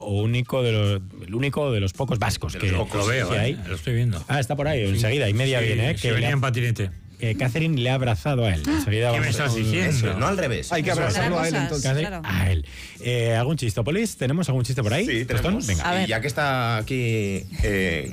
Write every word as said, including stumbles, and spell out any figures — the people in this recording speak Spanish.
único de los, el único de los pocos vascos que Lo veo, que eh, hay. lo estoy viendo. Ah, está por ahí, enseguida, y media Sí, viene, ¿eh? se Que venía le- en patinete. que Catherine le ha abrazado a él. Enseguida ¿Qué vamos me estás a- diciendo? Eso, no al revés. Hay que Eso es. abrazarlo a él Cosas. entonces. Catherine Claro. a él. Eh, ¿Algún chistopolis? ¿Tenemos algún chiste por ahí? Sí, Tostón, tenemos. venga. A ver. Y ya que está aquí eh,